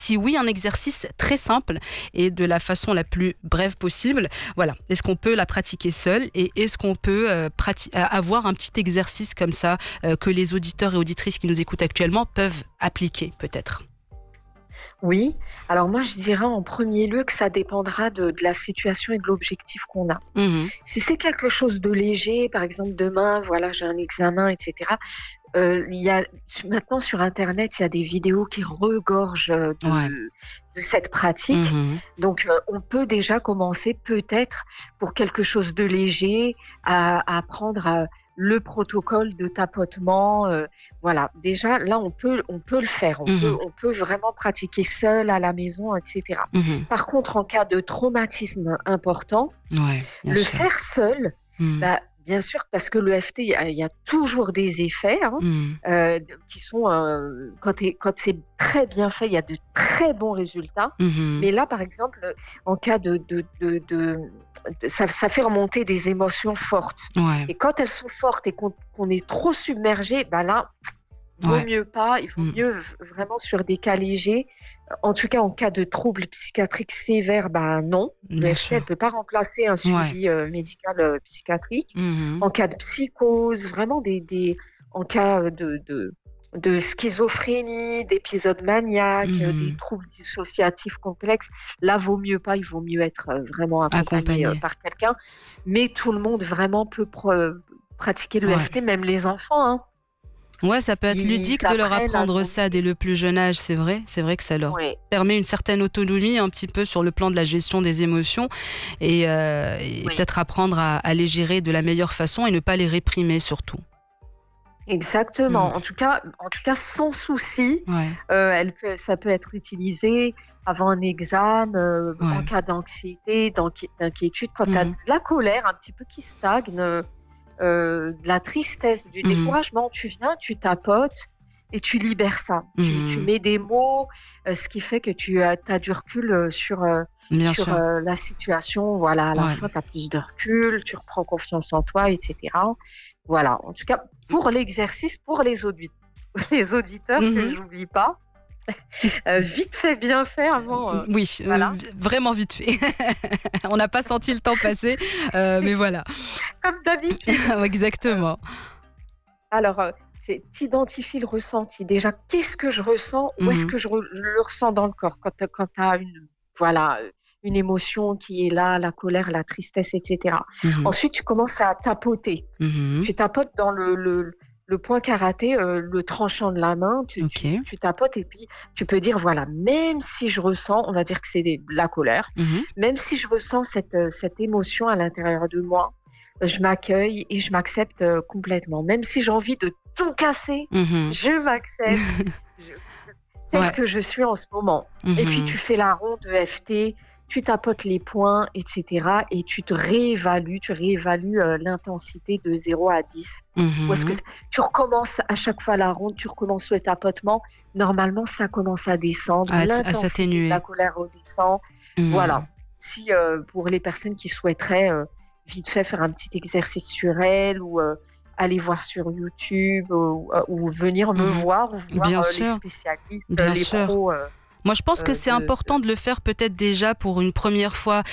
Si oui, un exercice très simple et de la façon la plus brève possible. Voilà. Est-ce qu'on peut la pratiquer seule et est-ce qu'on peut avoir un petit exercice comme ça que les auditeurs et auditrices qui nous écoutent actuellement peuvent appliquer peut-être? Oui, alors moi je dirais en premier lieu que ça dépendra de la situation et de l'objectif qu'on a. Mhm. Si c'est quelque chose de léger, par exemple demain, voilà, j'ai un examen, etc. Il y a maintenant sur internet, il y a des vidéos qui regorgent Ouais. de cette pratique. Mhm. Donc on peut déjà commencer peut-être pour quelque chose de léger à apprendre le protocole de tapotement. Voilà, déjà là on peut le faire, Mhm. on peut vraiment pratiquer seul à la maison, etc. Mhm. Par contre, en cas de traumatisme important, Ouais, bien le sûr. faire seul, Mhm. bah, bien sûr, parce que l'EFT, il y a toujours des effets, hein, Mhm. qui sont, quand c'est très bien fait, il y a de très bons résultats. Mhm. Mais là, par exemple, en cas ça fait remonter des émotions fortes. Ouais, Et quand elles sont fortes et qu'on est trop submergé, bah là, vaut ouais. mieux pas. Il vaut Mhm. mieux vraiment sur des cas légers. En tout cas, en cas de troubles psychiatriques sévères, ben non. Bien L'EFT, elle sûr. peut pas remplacer un Ouais. suivi médical psychiatrique. Mhm. En cas de psychose, vraiment en cas de schizophrénie, d'épisodes maniaques, des Mhm. troubles dissociatifs complexes, là, vaut mieux pas. Il vaut mieux être vraiment accompagné Accompagné. par quelqu'un. Mais tout le monde vraiment peut pratiquer Ouais. l'EFT, même les enfants, hein. Ouais, ça peut être Ils ludique de leur apprennent à apprendre ça dès nommer. le plus jeune âge, c'est vrai. C'est vrai que ça leur Ouais, permet une certaine autonomie un petit peu sur le plan de la gestion des émotions et oui, peut-être apprendre à les gérer de la meilleure façon et ne pas les réprimer surtout. exactement. Mm. En tout cas, sans souci, Ouais, ça peut être utilisé avant un examen, en ouais. cas d'anxiété, d'inquiétude, quand tu as de Mhm. la colère un petit peu qui stagne, de la tristesse, du Mhm. découragement. Tu viens, tu tapotes et tu libères ça. Tu Mhm. mets des mots, ce qui fait que tu as du recul Bien sur sûr. la situation. Voilà, à la Ouais. fin, tu as plus de recul, tu reprends confiance en toi, etc. Voilà, en tout cas, pour l'exercice, pour les auditeurs, que Mhm. j'oublie pas, vite fait, bien fait avant. Oui, Voilà, vraiment vite fait. On n'a pas senti le temps passer, mais voilà. comme d'habitude. Euh, Exactement. Alors, tu identifies le ressenti. Déjà, qu'est-ce que je ressens? Où est-ce Mhm. que je le ressens dans le corps? Quand tu as voilà, une émotion qui est là, la colère, la tristesse, etc. Mhm. Ensuite, tu commences à tapoter. Mhm. Tu tapotes dans le point karaté, le tranchant de la main, Ok. tu tapotes et puis tu peux dire, voilà, même si je ressens, on va dire que c'est la colère, Mhm. même si je ressens cette émotion à l'intérieur de moi, je m'accueille et je m'accepte complètement. Même si j'ai envie de tout casser, Mhm. je m'accepte je- tel Ouais. que je suis en ce moment. Et puis tu Mhm. fais la ronde de FT, tu tapotes les points, etc. Et tu réévalues l'intensité de 0 à 10. Ou est-ce que Mhm. tu recommences à chaque fois la ronde, tu recommences le tapotement. Normalement, ça commence à descendre, À l'intensité de la s'atténuer. colère redescend. Voilà. Mhm. Si pour les personnes qui souhaiteraient vite fait faire un petit exercice sur elles ou aller voir sur YouTube ou venir me Mhm. voir ou voir Bien les sûr, spécialistes, bien les sûr. pros Moi, je pense que c'est important de le faire peut-être déjà pour une première fois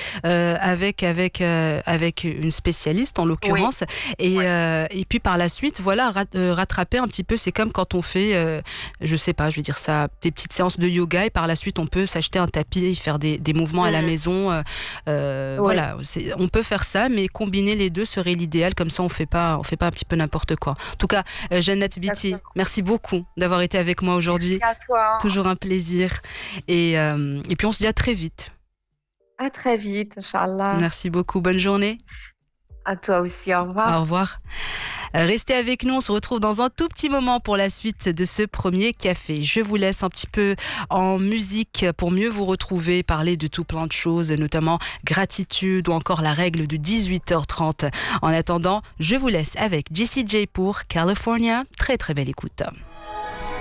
avec une spécialiste en Oui, l'occurrence oui. et puis par la suite, voilà, rattraper un petit peu. C'est comme quand on fait, je sais pas, je vais dire ça, des petites séances de yoga et par la suite on peut s'acheter un tapis et faire des mouvements à la Mhm. maison. Oui, Voilà, on peut faire ça, mais combiner les deux serait l'idéal. Comme ça, on fait pas un petit peu n'importe quoi. En tout cas, Jeannette Biti, exactement. merci beaucoup d'avoir été avec moi aujourd'hui. Merci à toi. Toujours un plaisir. Et puis on se dit à très vite. À très vite, Inch'Allah. Merci beaucoup. Bonne journée. À toi aussi. Au Au revoir. revoir. Restez avec nous. On se retrouve dans un tout petit moment pour la suite de ce premier café. Je vous laisse un petit peu en musique pour mieux vous retrouver, parler de tout plein de choses, notamment gratitude ou encore la règle de 18h30. En attendant, je vous laisse avec Jessie J pour California. Très très belle écoute.